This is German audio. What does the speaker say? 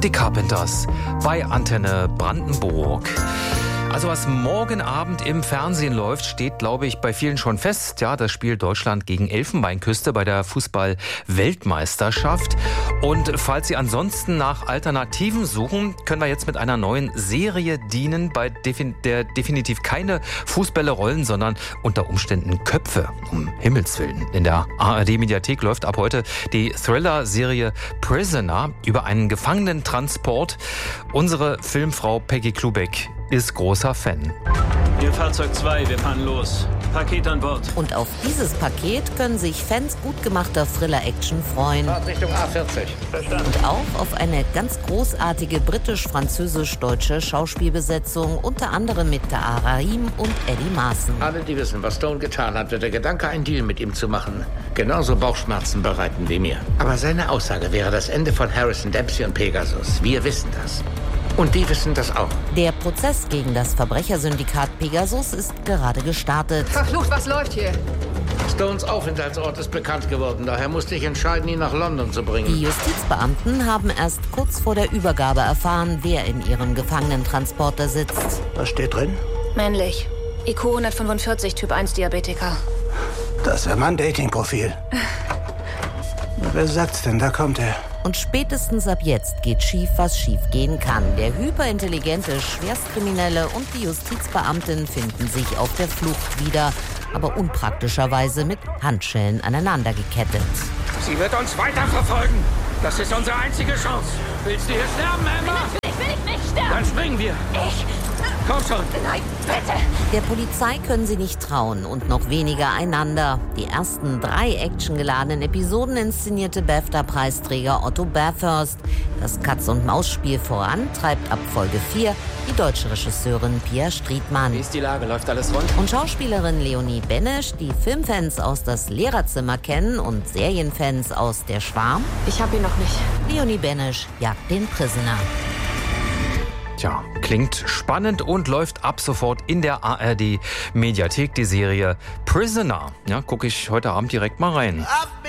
Die Carpenters bei Antenne Brandenburg. Also was morgen Abend im Fernsehen läuft, steht, glaube ich, bei vielen schon fest. Ja, das Spiel Deutschland gegen Elfenbeinküste bei der Fußball-Weltmeisterschaft. Und falls Sie ansonsten nach Alternativen suchen, können wir jetzt mit einer neuen Serie dienen, bei der definitiv keine Fußbälle rollen, sondern unter Umständen Köpfe, um Himmels Willen. In der ARD-Mediathek läuft ab heute die Thriller-Serie Prisoner über einen Gefangenentransport. Unsere Filmfrau Peggy Klubeck ist großer Fan. Hier Fahrzeug 2, wir fahren los. Paket an Bord. Und auf dieses Paket können sich Fans gut gemachter Thriller-Action freuen. Fahrt Richtung A40. Verstanden. Und auch auf eine ganz großartige britisch-französisch-deutsche Schauspielbesetzung, unter anderem mit Tahar Rahim und Eddie Marsan. Alle, die wissen, was Stone getan hat, wird der Gedanke, einen Deal mit ihm zu machen, genauso Bauchschmerzen bereiten wie mir. Aber seine Aussage wäre das Ende von Harrison Dempsey und Pegasus. Wir wissen das. Und die wissen das auch. Der Prozess gegen das Verbrechersyndikat Pegasus ist gerade gestartet. Verflucht, was läuft hier? Stones Aufenthaltsort ist bekannt geworden. Daher musste ich entscheiden, ihn nach London zu bringen. Die Justizbeamten haben erst kurz vor der Übergabe erfahren, wer in ihrem Gefangenentransporter sitzt. Was steht drin? Männlich. IQ 145, Typ 1 Diabetiker. Das wäre mein Dating-Profil. Wer sagt's denn? Da kommt er. Und spätestens ab jetzt geht schief, was schief gehen kann. Der hyperintelligente Schwerstkriminelle und die Justizbeamtin finden sich auf der Flucht wieder, aber unpraktischerweise mit Handschellen aneinander gekettet. Sie wird uns weiterverfolgen. Das ist unsere einzige Chance. Willst du hier sterben, Emma? Natürlich will ich nicht sterben. Dann springen wir. Komm schon. Nein, bitte. Der Polizei können sie nicht trauen und noch weniger einander. Die ersten 3 actiongeladenen Episoden inszenierte BAFTA-Preisträger Otto Bathurst. Das Katz-und-Maus-Spiel voran treibt ab Folge 4 die deutsche Regisseurin Pia Striedmann. Wie ist die Lage? Läuft alles rund? Und Schauspielerin Leonie Benesch, die Filmfans aus Das Lehrerzimmer kennen und Serienfans aus Der Schwarm. Ich hab ihn noch nicht. Leonie Benesch jagt den Prisoner. Tja, klingt spannend und läuft ab sofort in der ARD-Mediathek, die Serie Prisoner. Ja, gucke ich heute Abend direkt mal rein.